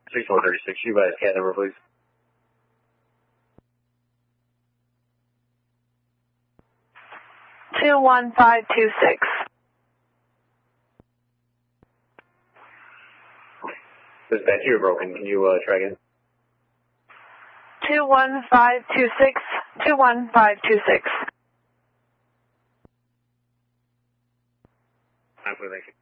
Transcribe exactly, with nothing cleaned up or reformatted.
six four three six, you guys cat number, please. two one five two six. Dispatch, you were broken. Can you uh, try again? two one five two six, two one five two six. Absolutely, thank you.